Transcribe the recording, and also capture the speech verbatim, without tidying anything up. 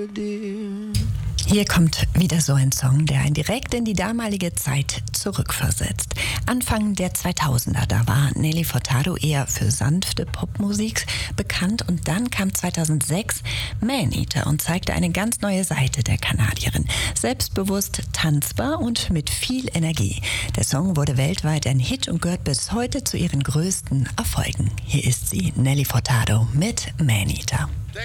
dear. Hier kommt wieder so ein Song, der einen direkt in die damalige Zeit zurückversetzt. Anfang der zweitausender, da war Nelly Furtado eher für sanfte Popmusik bekannt und dann kam zweitausendsechs Maneater und zeigte eine ganz neue Seite der Kanadierin. Selbstbewusst, tanzbar und mit viel Energie. Der Song wurde weltweit ein Hit und gehört bis heute zu ihren größten Erfolgen. Hier ist sie, Nelly Furtado mit Maneater.